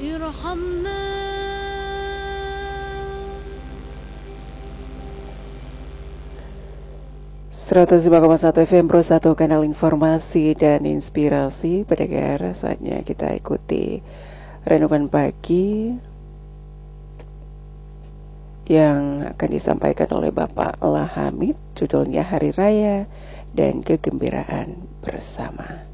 ارحمنا 105,1 FM Pro 1 kanal informasi dan inspirasi. Pendengar, saatnya kita ikuti renungan pagi yang akan disampaikan oleh Bapak Lahamid. Judulnya Hari Raya dan Kegembiraan Bersama.